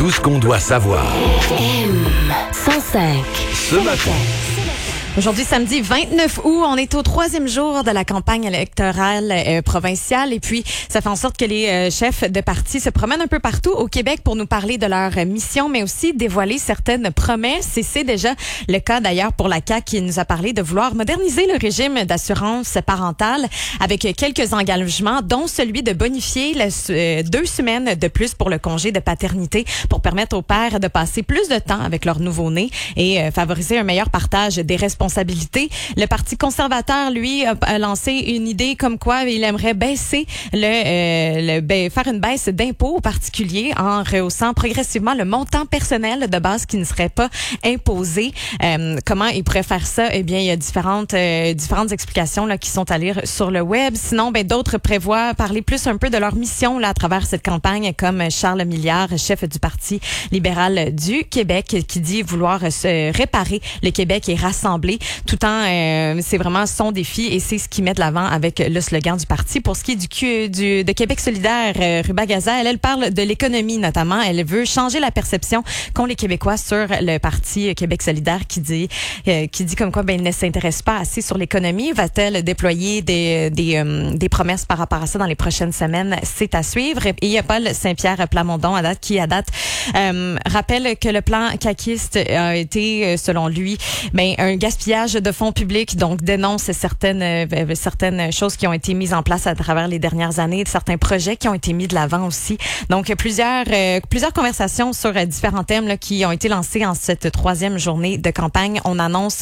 Tout ce qu'on doit savoir. FM 105. Ce matin. Aujourd'hui, samedi 29 août, on est au 3e jour de la campagne électorale provinciale et puis ça fait en sorte que les chefs de parti se promènent un peu partout au Québec pour nous parler de leur mission, mais aussi dévoiler certaines promesses. Et c'est déjà le cas d'ailleurs pour la CAQ qui nous a parlé de vouloir moderniser le régime d'assurance parentale avec quelques engagements, dont celui de bonifier 2 semaines de plus pour le congé de paternité pour permettre aux pères de passer plus de temps avec leur nouveau-né et favoriser un meilleur partage des responsabilités. Le Parti conservateur, lui, a lancé une idée comme quoi il aimerait baisser faire une baisse d'impôts aux particuliers en rehaussant progressivement le montant personnel de base qui ne serait pas imposé. Comment il pourrait faire ça? Eh bien, il y a différentes explications là qui sont à lire sur le web. Sinon, d'autres prévoient parler plus un peu de leur mission là à travers cette campagne, comme Charles Milliard, chef du Parti libéral du Québec, qui dit vouloir se réparer le Québec et rassembler. Tout en c'est vraiment son défi et c'est ce qu'il met de l'avant avec le slogan du parti. Pour ce qui est de Québec solidaire, Ruba Gaza, elle parle de l'économie notamment. Elle veut changer la perception qu'ont les Québécois sur le parti Québec solidaire qui dit comme quoi il ne s'intéresse pas assez sur l'économie. Va-t-elle déployer des promesses par rapport à ça dans les prochaines semaines? C'est à suivre. Et il y a Paul Saint-Pierre Plamondon qui rappelle que le plan caquiste a été, selon lui, un gaspillage de fonds publics, donc dénonce certaines choses qui ont été mises en place à travers les dernières années, certains projets qui ont été mis de l'avant aussi. Donc plusieurs conversations sur différents thèmes là, qui ont été lancés en cette 3e journée de campagne. On annonce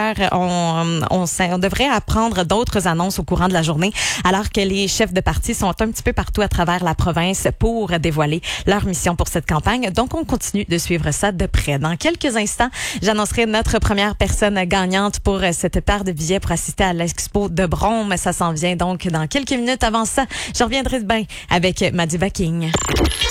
on devrait apprendre d'autres annonces au courant de la journée, alors que les chefs de parti sont un petit peu partout à travers la province pour dévoiler leur mission pour cette campagne. Donc on continue de suivre ça de près. Dans quelques instants, j'annoncerai notre première personne gagnante pour cette paire de billets pour assister à l'Expo de Brome. Ça s'en vient donc dans quelques minutes. Avant ça, je reviendrai avec Madiba King.